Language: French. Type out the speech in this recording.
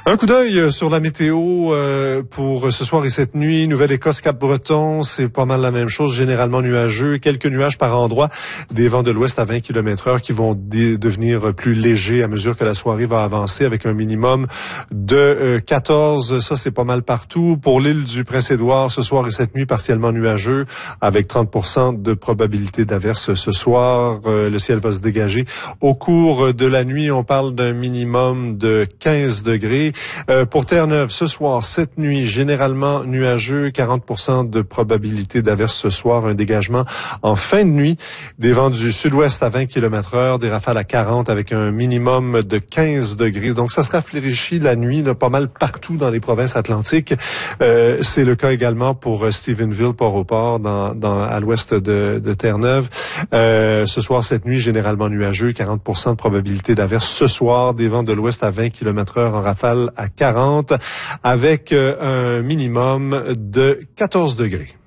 Un coup d'œil sur la météo pour ce soir et cette nuit. Nouvelle-Écosse, Cap-Breton, c'est pas mal la même chose, généralement nuageux. Quelques nuages par endroit, des vents de l'ouest à 20 km/h qui vont devenir plus légers à mesure que la soirée va avancer avec un minimum de 14. Ça, c'est pas mal partout. Pour l'île du Prince-Édouard, ce soir et cette nuit, partiellement nuageux avec 30% de probabilité d'averse ce soir. Le ciel va se dégager. Au cours de la nuit, on parle d'un minimum de 15 degrés. Pour Terre-Neuve, ce soir, cette nuit, généralement nuageux, 40% de probabilité d'averse ce soir, un dégagement en fin de nuit, des vents du sud-ouest à 20 km/h, des rafales à 40 avec un minimum de 15 degrés. Donc, ça se rafraîchit la nuit, là, pas mal partout dans les provinces atlantiques. C'est le cas également pour Stephenville, Port-au-Port, à l'ouest de Terre-Neuve. Ce soir, cette nuit, généralement nuageux, 40% de probabilité d'averse ce soir, des vents de l'ouest à 20 km/h en rafale à 40 avec un minimum de 14 degrés.